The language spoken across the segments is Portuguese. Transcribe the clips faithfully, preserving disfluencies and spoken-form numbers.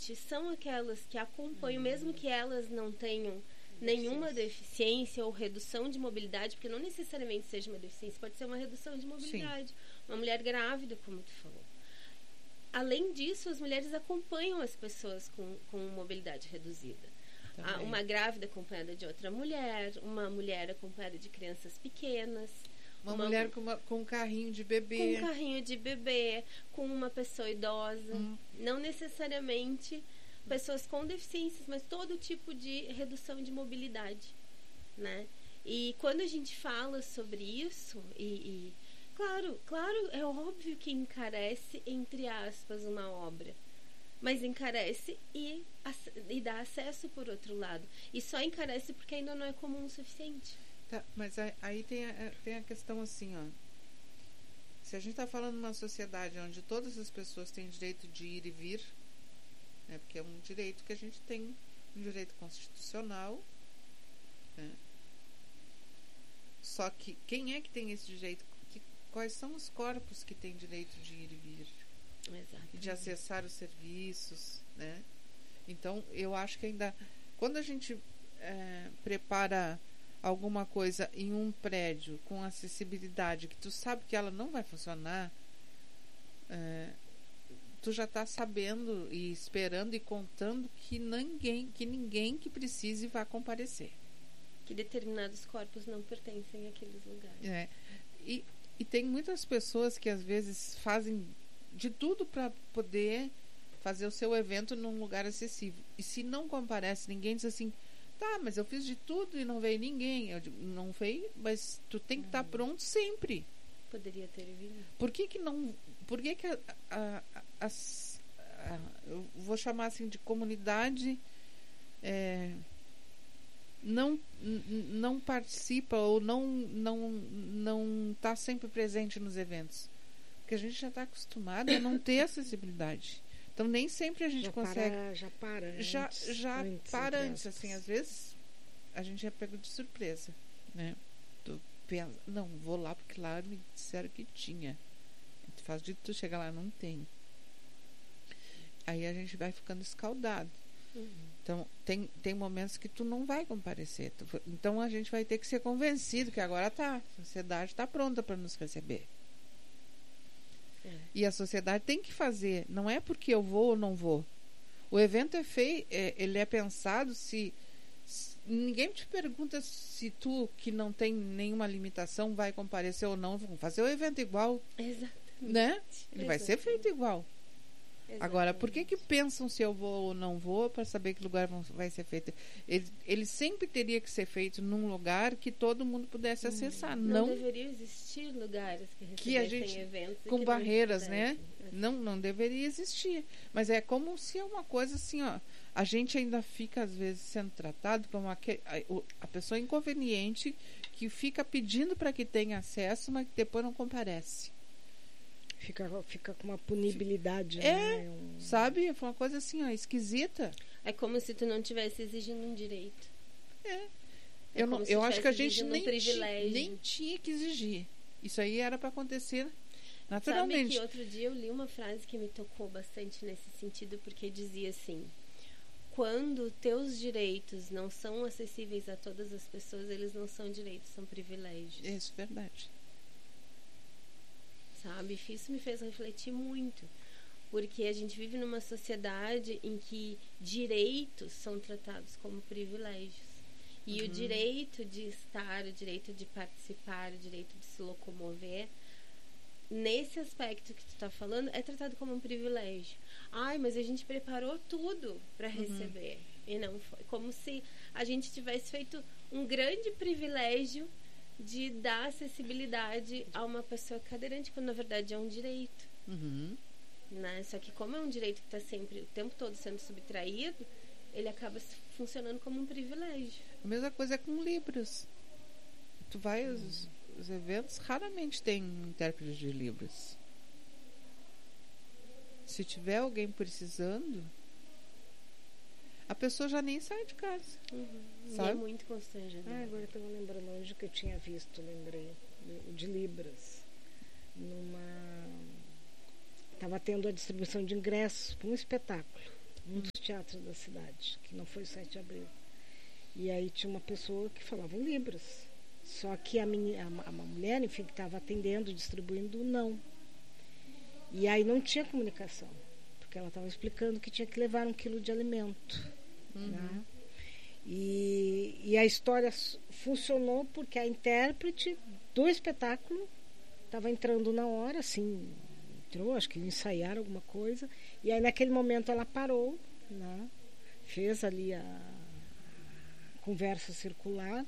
suporte são aquelas que acompanham, uhum. mesmo que elas não tenham nenhuma deficiência ou redução de mobilidade, porque não necessariamente seja uma deficiência, pode ser uma redução de mobilidade. Sim. Uma mulher grávida, como tu falou. Além disso, as mulheres acompanham as pessoas com, com mobilidade reduzida. Ah, uma grávida acompanhada de outra mulher, uma mulher acompanhada de crianças pequenas. Uma, uma mulher com, uma, com um carrinho de bebê. Com um carrinho de bebê, com uma pessoa idosa. Hum. Não necessariamente pessoas com deficiências, mas todo tipo de redução de mobilidade, né? E quando a gente fala sobre isso, e, e claro, claro, é óbvio que encarece, entre aspas, uma obra, mas encarece e, e dá acesso por outro lado. E só encarece porque ainda não é comum o suficiente. Tá, mas aí tem a, tem a questão assim, ó. Se a gente está falando de uma sociedade onde todas as pessoas têm direito de ir e vir, né, porque é um direito que a gente tem, um direito constitucional, né? Só que quem é que tem esse direito? Que, quais são os corpos que têm direito de ir e vir? Exatamente. De acessar os serviços, né? Então, eu acho que ainda, quando a gente é, prepara alguma coisa em um prédio com acessibilidade, que tu sabe que ela não vai funcionar, é, tu já está sabendo e esperando e contando que ninguém, que ninguém que precise vá comparecer. Que determinados corpos não pertencem àqueles lugares. É. E, e tem muitas pessoas que às vezes fazem de tudo para poder fazer o seu evento num lugar acessível. E se não comparece ninguém, diz assim, tá, mas eu fiz de tudo e não veio ninguém. Eu digo, não veio, mas tu tem que estar uhum. pronto sempre. Poderia ter vindo. Por que que não... Por que que a, a, a, as, a, eu vou chamar assim de comunidade é, não, não participa ou não não não está sempre presente nos eventos? Porque a gente já está acostumado a não ter acessibilidade. Então nem sempre a gente já consegue. Para, já para. Já, antes, já antes, para antes, assim, às vezes a gente é pego de surpresa, né? Tu pensa, não, vou lá porque lá me disseram que tinha. Tu faz de tu chegar lá, não tem. Aí a gente vai ficando escaldado. Uhum. Então tem, tem momentos que tu não vai comparecer. Tu, então a gente vai ter que ser convencido que agora tá, a sociedade está pronta para nos receber. É. E a sociedade tem que fazer, não é porque eu vou ou não vou. O evento é feito, é, ele é pensado se, se ninguém te pergunta se tu, que não tem nenhuma limitação, vai comparecer ou não. Vão fazer o evento igual. Exatamente. Né? Ele Exatamente. vai ser feito igual. Exatamente. Agora, por que que pensam se eu vou ou não vou para saber que lugar vai ser feito? Ele, ele sempre teria que ser feito num lugar que todo mundo pudesse hum. acessar. Não, não deveria existir lugares que recebessem que a gente, eventos com que barreiras, não né? Não, não deveria existir. Mas é como se é uma coisa assim, ó. A gente ainda fica, às vezes, sendo tratado como a, a, a pessoa inconveniente que fica pedindo para que tenha acesso, mas que depois não comparece. Fica, fica com uma punibilidade. É, né? um... sabe? Foi uma coisa assim, ó, esquisita. É como se tu não estivesse exigindo um direito. É. é eu não, eu acho que a gente um nem, ti, nem tinha que exigir. Isso aí era para acontecer naturalmente. Sabe que outro dia eu li uma frase que me tocou bastante nesse sentido, porque dizia assim: quando teus direitos não são acessíveis a todas as pessoas, eles não são direitos, são privilégios. Isso, verdade. Sabe? Isso me fez refletir muito, porque a gente vive numa sociedade em que direitos são tratados como privilégios. E uhum. o direito de estar, o direito de participar, o direito de se locomover, nesse aspecto que tu está falando, é tratado como um privilégio. Ai, mas a gente preparou tudo para receber. Uhum. E não foi. Como se a gente tivesse feito um grande privilégio de dar acessibilidade a uma pessoa cadeirante, quando na verdade é um direito. Uhum. Né? Só que como é um direito que está sempre, o tempo todo sendo subtraído, ele acaba funcionando como um privilégio. A mesma coisa é com Libras. Tu vai aos uhum. os eventos, raramente tem intérprete de Libras. Se tiver alguém precisando, a pessoa já nem sai de casa. Uhum. Sabe? E é muito constrangedor. Ah, agora estou lembrando onde que eu tinha visto, lembrei, de, de Libras. Numa... Estava tendo a distribuição de ingressos para um espetáculo. num dos teatros da cidade, que não foi o sete de abril. E aí tinha uma pessoa que falava em Libras. Só que a, menina, a, a mulher, enfim, que estava atendendo, distribuindo, não. E aí não tinha comunicação, porque ela estava explicando que tinha que levar um quilo de alimento. Uhum. Né? E, e a história funcionou porque a intérprete do espetáculo estava entrando na hora, assim, entrou, acho que ensaiaram alguma coisa, e aí naquele momento ela parou, né? Fez ali a conversa circular,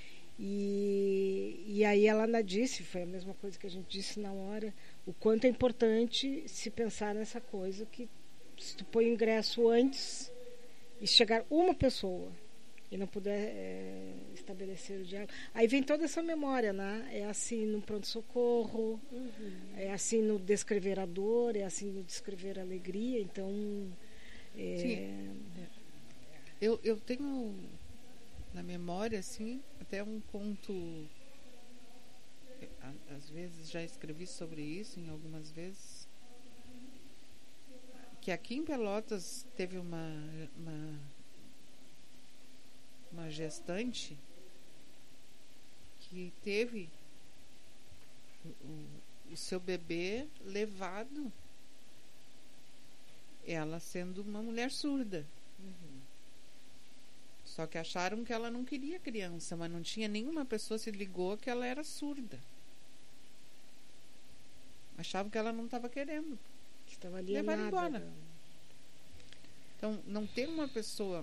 e, e aí ela disse, foi a mesma coisa que a gente disse na hora, o quanto é importante se pensar nessa coisa, que se tu põe o ingresso antes e chegar uma pessoa e não puder é, estabelecer o diálogo, aí vem toda essa memória, né? É assim no pronto-socorro, uhum. é assim no descrever a dor, é assim no descrever a alegria. Então é... Sim. eu, eu tenho na memória assim até um conto, às vezes já escrevi sobre isso em algumas vezes, que aqui em Pelotas teve uma uma, uma gestante que teve o, o seu bebê levado, ela sendo uma mulher surda. Uhum. Só que acharam que ela não queria criança, mas não tinha nenhuma pessoa se ligou que ela era surda. Achavam que ela não estava querendo. Estava ali levar nada, embora. Não. Então, não tem uma pessoa,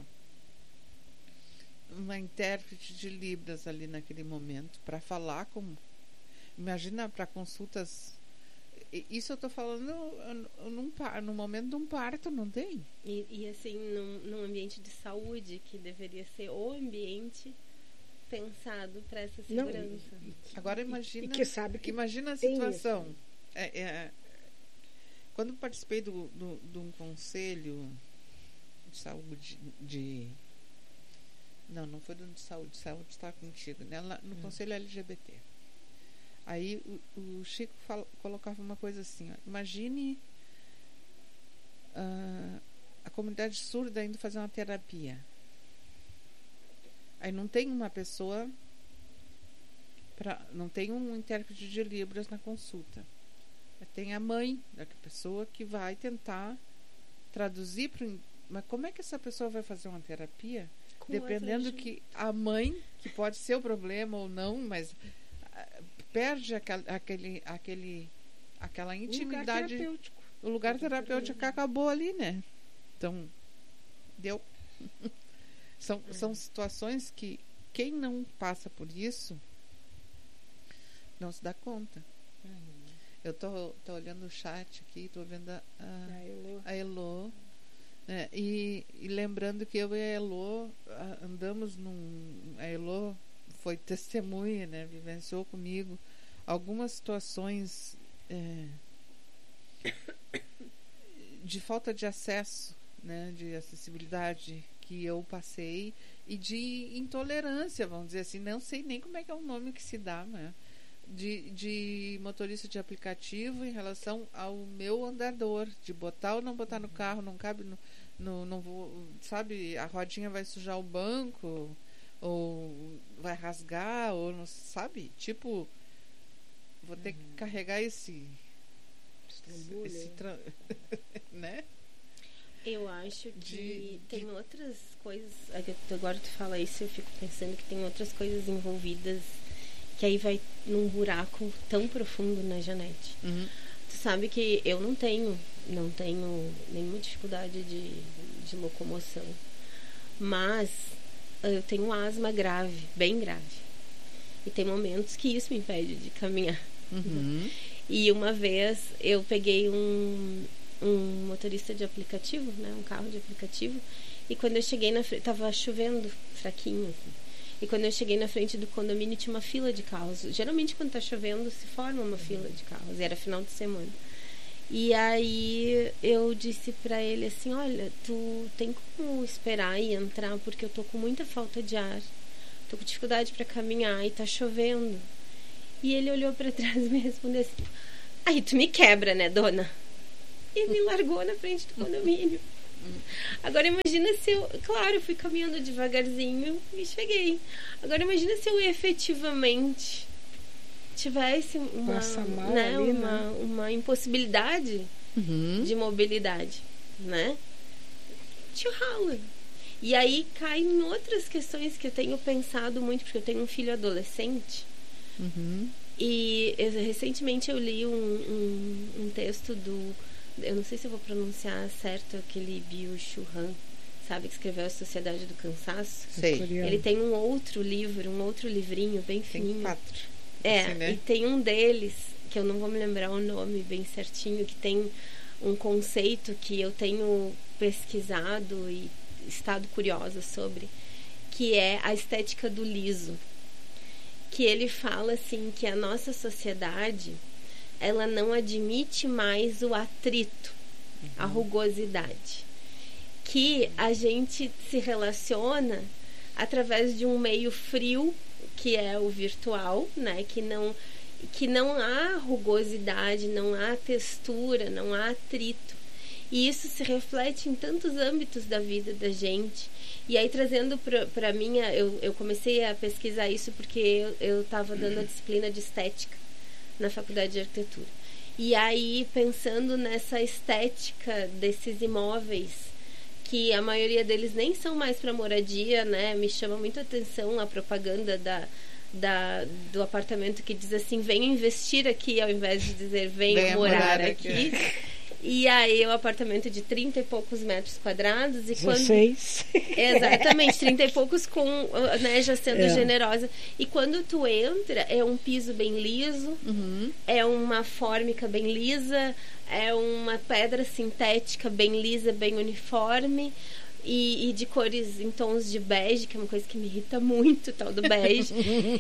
uma intérprete de Libras ali naquele momento para falar como... Imagina para consultas... Isso eu estou falando num, no momento de um parto, não tem? E, e assim, num, num ambiente de saúde, que deveria ser o ambiente pensado para essa segurança. Não, e, agora imagina... E que sabe que imagina a situação. É, é, quando participei do, do, de um conselho de saúde de... Não, não foi do de saúde. Saúde está contigo, né? Lá no hum. conselho L G B T. Aí o, o Chico fala, colocava uma coisa assim, ó, imagine uh, a comunidade surda indo fazer uma terapia. Aí não tem uma pessoa, pra, não tem um intérprete de Libras na consulta. Tem a mãe da pessoa que vai tentar traduzir pro, mas como é que essa pessoa vai fazer uma terapia? Com dependendo que a mãe, que pode ser o problema ou não, mas perde aquele, aquele, aquele, aquela intimidade. O lugar terapêutico. O lugar terapêutico que acabou ali, né? Então, deu. são, uhum. são situações que quem não passa por isso não se dá conta. Uhum. Eu tô, tô olhando o chat aqui, tô vendo a, a, a Elô. A Elô né? e, e lembrando que eu e a Elô a, andamos num... A Elô foi testemunha, né? Vivenciou comigo algumas situações é, de falta de acesso, né? De acessibilidade que eu passei e de intolerância, vamos dizer assim, não sei nem como é que é o nome que se dá, né? De, de motorista de aplicativo em relação ao meu andador, de botar ou não botar no carro, não cabe no, no não vou, sabe, a rodinha vai sujar o banco ou vai rasgar, ou não sabe, tipo, vou ter uhum. que carregar esse Estrambulho. esse tra... né? Eu acho que de, tem de... outras coisas, agora tu fala isso, eu fico pensando que tem outras coisas envolvidas, que aí vai num buraco tão profundo, né, Janete? Uhum. Tu sabe que eu não tenho, não tenho nenhuma dificuldade de, de locomoção, mas eu tenho asma grave, bem grave. E tem momentos que isso me impede de caminhar. Uhum. E uma vez eu peguei um, um motorista de aplicativo, né, um carro de aplicativo, e quando eu cheguei na frente, tava chovendo fraquinho, assim. E quando eu cheguei na frente do condomínio tinha uma fila de carros. Geralmente quando tá chovendo se forma uma fila de carros, e era final de semana. E aí eu disse pra ele assim, olha, tu tem como esperar e entrar, porque eu tô com muita falta de ar, tô com dificuldade pra caminhar e tá chovendo. E ele olhou pra trás e me respondeu assim, aí tu me quebra, né, dona? E me largou na frente do condomínio. Agora imagina se eu, claro, eu fui caminhando devagarzinho e cheguei. Agora imagina se eu efetivamente tivesse uma, mal né, ali, uma, né? uma impossibilidade Uhum. de mobilidade, né? Te rala. E aí cai em outras questões que eu tenho pensado muito, porque eu tenho um filho adolescente. Uhum. E eu, recentemente eu li um, um, um texto do, eu não sei se eu vou pronunciar certo, aquele Byung-Chul Han, sabe, que escreveu A Sociedade do Cansaço. Sei. Coreano. Ele tem um outro livro, um outro livrinho bem Tem fininho. quatro. É, assim, né? e tem um deles, que eu não vou me lembrar o nome bem certinho, que tem um conceito que eu tenho pesquisado e estado curiosa sobre, que é a estética do liso. Que ele fala assim que a nossa sociedade, ela não admite mais o atrito, uhum. a rugosidade. Que a gente se relaciona através de um meio frio, que é o virtual, né? Que não, que não há rugosidade, não há textura, não há atrito. E isso se reflete em tantos âmbitos da vida da gente. E aí, trazendo para mim, eu, eu comecei a pesquisar isso porque eu estava dando a disciplina de estética na faculdade de arquitetura. E aí, pensando nessa estética desses imóveis, que a maioria deles nem são mais para moradia, né? Me chama muito a atenção a propaganda da, da, do apartamento que diz assim, venha investir aqui, ao invés de dizer venha, venha morar, morar aqui. aqui. E aí o apartamento de trinta e poucos metros quadrados. E quando... Vocês. Exatamente, trinta e poucos com, né, já sendo é. generosa. E quando tu entra, é um piso bem liso, uhum. é uma fórmica bem lisa, é uma pedra sintética bem lisa, bem uniforme. E, e de cores em tons de bege, que é uma coisa que me irrita muito, tal do bege.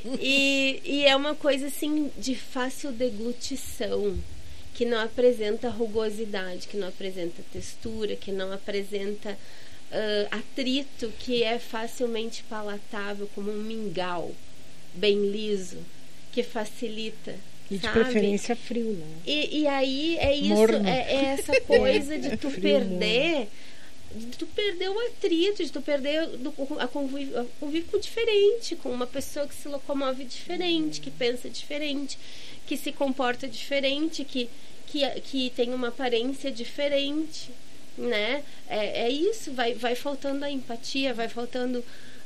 e, e é uma coisa assim de fácil deglutição, que não apresenta rugosidade, que não apresenta textura, que não apresenta uh, atrito, que é facilmente palatável, como um mingau bem liso, que facilita. E de sabe? Preferência frio, né? E, e aí é isso, morno. É, é essa coisa de tu frio, perder... Morno. De tu perder o atrito, de tu perder do, a, convívio, a convívio com diferente, com uma pessoa que se locomove diferente, que pensa diferente, que se comporta diferente, que, que, que tem uma aparência diferente, né? É, é isso, vai, vai faltando a empatia, vai faltando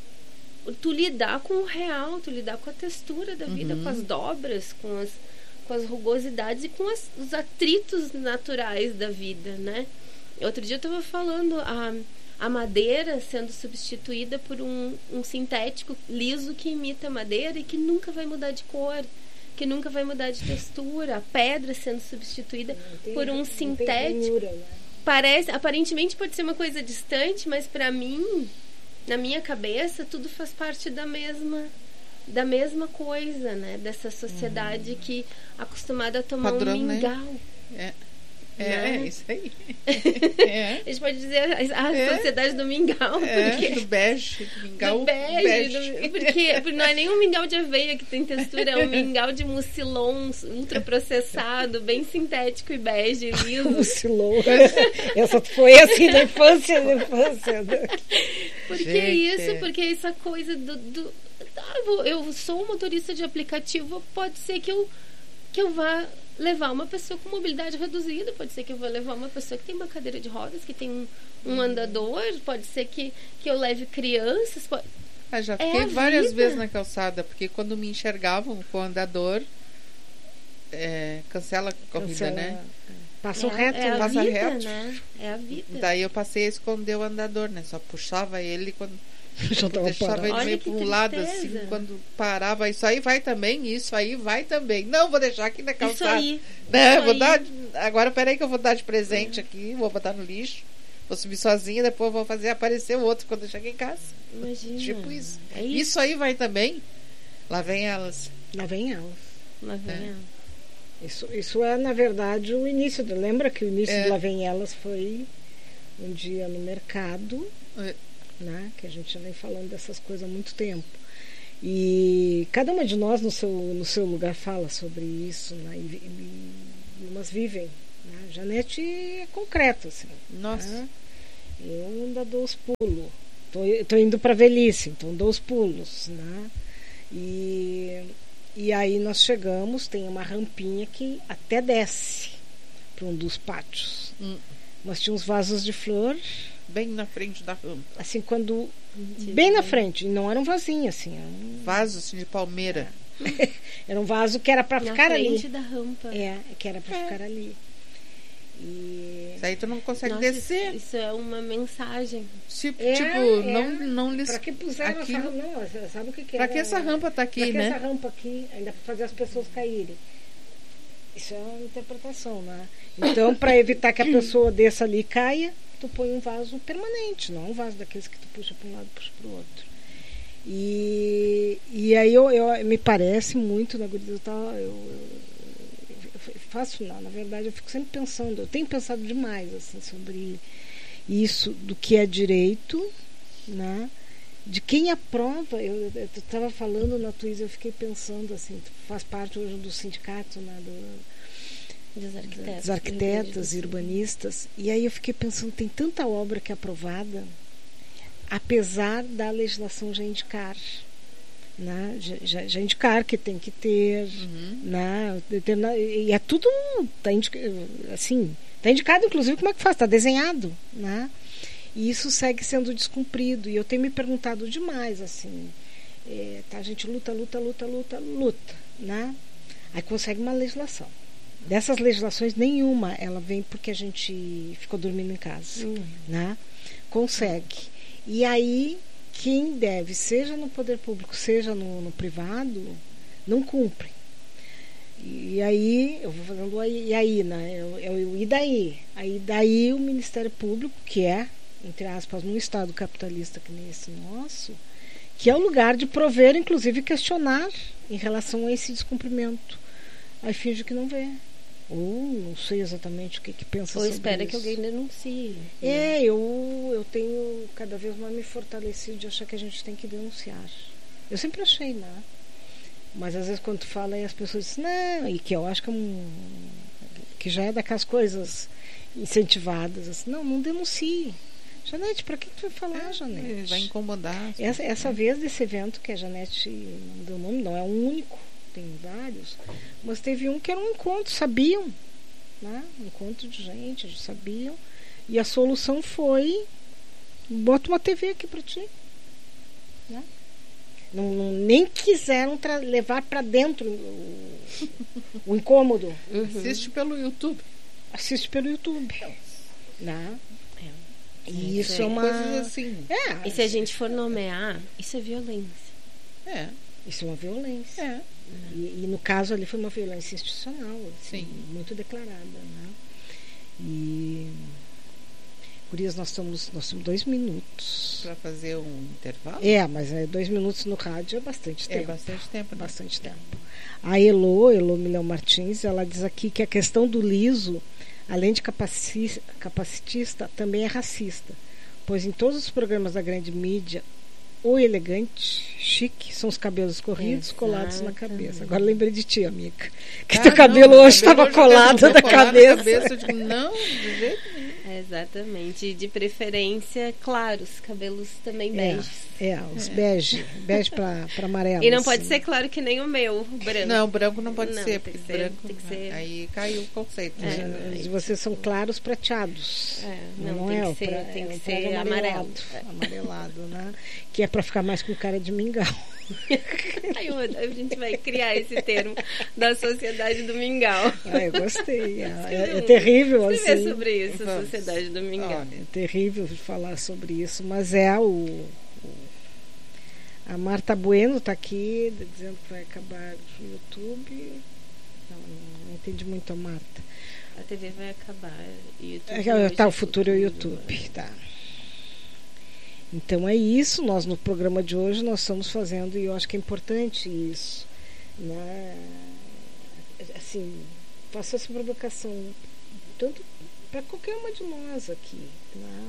tu lidar com o real, tu lidar com a textura da vida, uhum. com as dobras, com as, com as rugosidades e com as, os atritos naturais da vida, né? Outro dia eu estava falando a, a madeira sendo substituída por um, um sintético liso que imita madeira e que nunca vai mudar de cor, que nunca vai mudar de textura. A pedra sendo substituída tem, por um sintético. Ranhura, né? Parece, aparentemente pode ser uma coisa distante, mas para mim, na minha cabeça, tudo faz parte da mesma, da mesma coisa, né? Dessa sociedade uhum. que é acostumada a tomar Padrão, um mingau. Né? É. É, né? é isso aí. É. A gente pode dizer a, a é. sociedade do mingau. É, porque... do bege, do mingau. Do bege, bege. Do, porque, porque não é nem um mingau de aveia que tem textura, é um mingau de mucilon ultraprocessado, bem sintético e bege, liso. Mucilon. Essa foi assim na infância, na infância. Por que isso? Porque essa coisa do... do ah, eu sou um motorista de aplicativo, pode ser que eu, que eu vá... levar uma pessoa com mobilidade reduzida, pode ser que eu vou levar uma pessoa que tem uma cadeira de rodas, que tem um, um andador, pode ser que, que eu leve crianças. Pode... Ah, já fiquei é várias vida. vezes na calçada, porque quando me enxergavam com o andador, é, cancela a corrida, cancela. né? Passa é, reto, é a passa vida, reto. Né? É a vida. Daí eu passei a esconder o andador, né? Só puxava ele quando... Já deixava ele meio para um lado assim, quando parava, isso aí vai também, isso aí vai também. Não, vou deixar aqui na calçada. Isso aí. Né? Isso vou aí. Dar, agora peraí que eu vou dar de presente aqui, vou botar no lixo, vou subir sozinha, depois vou fazer aparecer o outro quando eu chegar em casa. Imagina. Tipo isso. É isso. Isso aí vai também. Lá vem elas. Lá vem elas. Lá vem é. elas. Isso, isso é, na verdade, o início. Do, lembra que o início é. do Lá Vem Elas foi um dia no mercado, é. né? Que a gente já vem falando dessas coisas há muito tempo. E cada uma de nós no seu, no seu lugar fala sobre isso, né? E, e, e umas vivem. Né? Janete é concreto, assim. Nossa. Né? Eu ainda dou os pulos. Tô, tô indo para velhice, então dou os pulos, né? E, e aí nós chegamos, tem uma rampinha que até desce para um dos pátios. Hum. Nós tínhamos vasos de flor. Bem na frente da rampa. Assim, quando... Bem na frente. Não era um vasinho, assim. Era um vaso, assim, de palmeira. É. Era um vaso que era para ficar ali. Na frente da rampa. É, que era para é. ficar ali. E... Isso aí tu não consegue Nossa, descer. Isso, isso é uma mensagem. Tipo, é, tipo é. não, não lhes... Pra que puseram aqui... essa rampa? Não, sabe o que, que pra era? que essa rampa tá aqui, pra que né? essa rampa aqui, ainda para fazer as pessoas caírem. Isso é uma interpretação, né? Então, para evitar que a pessoa desça ali e caia, tu põe um vaso permanente, não um vaso daqueles que tu puxa para um lado e puxa para o outro. E, e aí eu, eu me parece muito na guria, eu, eu, eu faço não, na verdade eu fico sempre pensando, eu tenho pensado demais assim sobre isso, do que é direito, né? De quem aprova. Eu estava falando na Twitter, eu fiquei pensando assim, tu faz parte hoje do sindicato, né, do, dos arquitetos, dos arquitetos e urbanistas, e aí eu fiquei pensando, tem tanta obra que é aprovada apesar da legislação já indicar, né? já, já, já indicar que tem que ter, uhum. né? E é tudo tá indica, assim, tá indicado inclusive como é que faz, está desenhado, né? E isso segue sendo descumprido, e eu tenho me perguntado demais assim, é, tá, a gente luta, luta, luta, luta, luta, né? Aí consegue uma legislação. Dessas legislações, nenhuma ela vem porque a gente ficou dormindo em casa, uhum. né? Consegue. E aí, quem deve, seja no poder público, seja no, no privado, não cumpre. E, e aí, eu vou fazendo aí, e aí, né? Eu, eu, e daí? Aí daí o Ministério Público, que é, entre aspas, num Estado capitalista que nem esse nosso, que é o lugar de prover, inclusive questionar em relação a esse descumprimento. Aí finge que não vê. Ou não sei exatamente o que, que pensa sobre isso. Ou espera que alguém denuncie. É, eu, eu tenho cada vez mais me fortalecido de achar que a gente tem que denunciar. Eu sempre achei, né? Mas às vezes quando tu fala aí as pessoas dizem, não, e que eu acho que é um, que já é daquelas coisas incentivadas, assim, não, não denuncie. Janete, para que tu vai falar, é, Janete? Vai incomodar. Essa, essa vez desse evento que a Janete não deu nome, não é um único, tem vários, mas teve um que era um encontro, sabiam, né? Um encontro de gente, já sabiam, e a solução foi, bota uma T V aqui para ti, né? Não, não, nem quiseram tra- levar para dentro o, o incômodo. Uhum. Assiste pelo YouTube. Assiste pelo YouTube, né? É. E isso é, é uma coisas assim. É. E se a gente for nomear, isso é violência. É. Isso é uma violência. É. E, e no caso ali foi uma violência institucional, assim, sim, muito declarada, né? E Gurias, nós estamos nós temos dois minutos para fazer um intervalo. É, mas é, dois minutos no rádio é bastante tempo. É bastante tempo, né? Bastante tempo. A Elo, Elo Milhão Martins, ela diz aqui que a questão do liso, além de capaci- capacitista, também é racista, pois em todos os programas da grande mídia, o elegante, chique, são os cabelos corridos, Exatamente. Colados na cabeça. Agora lembrei de ti, amiga. Que ah, teu cabelo não, hoje estava colado na cabeça. cabeça. Eu digo, não, de jeito nenhum. Exatamente. De preferência, claros, cabelos também beges. É, é os é. bege, bege para amarelo. E não pode ser claro que nem o meu, branco. Não, branco não pode não, ser, tem porque que ser, branco tem que ser... aí caiu o conceito. É, né? é, vocês são claros prateados. É, não, não tem é, que ser, pra, tem é, que um ser amarelado. Amarelado, né? Que é para ficar mais com cara de mingau. Aí a gente vai criar esse termo da sociedade do mingau. Ah, eu gostei. É, é, é terrível assim. Escrever sobre isso, a sociedade do mingau. É terrível falar sobre isso, mas é o, o a Marta Bueno está aqui dizendo que vai acabar o YouTube. Não, não entendi muito a Marta. A T V vai acabar. YouTube é, tá, o futuro é o YouTube, tá. Então é isso, nós no programa de hoje nós estamos fazendo, e eu acho que é importante isso, né? Assim, faço essa provocação tanto para qualquer uma de nós aqui, né?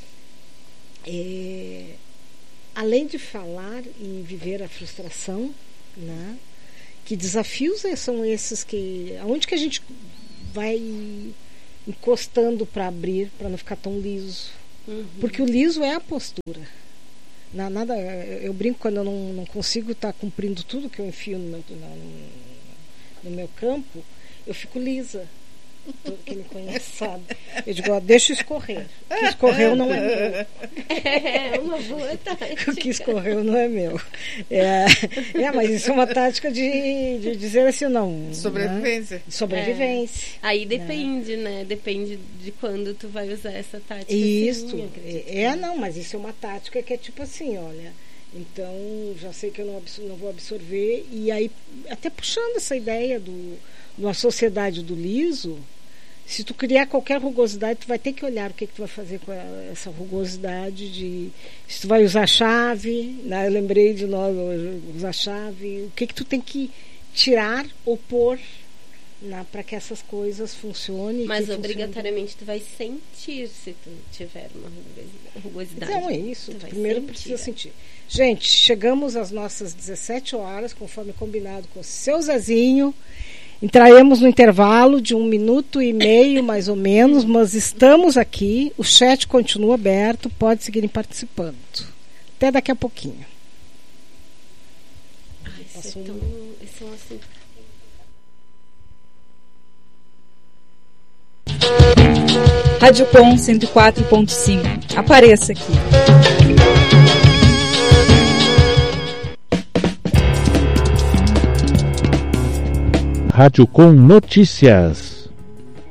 É, além de falar e viver a frustração, né? Que desafios são esses que, aonde que a gente vai encostando para abrir, para não ficar tão liso, Uhum. Porque o liso é a postura. Na, nada, eu brinco quando eu não, não consigo estar tá cumprindo tudo que eu enfio no meu, no, no meu campo, eu fico lisa. Quem me conhece sabe. Eu digo, ó, deixa escorrer. O que escorreu não é meu. É uma boa tática. O que escorreu não é meu. É, é mas isso é uma tática de, de dizer assim, não. Sobrevivência. Né? Sobrevivência. É. Aí depende, né? né? Depende de quando tu vai usar essa tática. Isso. Sim, é, é, não, mas isso é uma tática que é tipo assim, olha. Então, já sei que eu não, absor- não vou absorver. E aí, até puxando essa ideia do, uma sociedade do liso, se tu criar qualquer rugosidade, tu vai ter que olhar o que, que tu vai fazer com a, essa rugosidade de se tu vai usar chave, né? Eu lembrei de nós usar chave, o que que tu tem que tirar ou pôr para que essas coisas funcionem. Mas que obrigatoriamente tu vai sentir se tu tiver uma rugosidade. Não, é isso. Tu vai Primeiro sentir. precisa sentir. Gente, chegamos às nossas dezessete horas, conforme combinado com o seu Zezinho. Entraremos no intervalo de um minuto e meio, mais ou menos, mas estamos aqui. O chat continua aberto, pode seguirem participando. Até daqui a pouquinho. Ai, esse, é tão, esse é um assunto. Rádio Com cento e quatro ponto cinco. Apareça aqui. Rádio Com Notícias.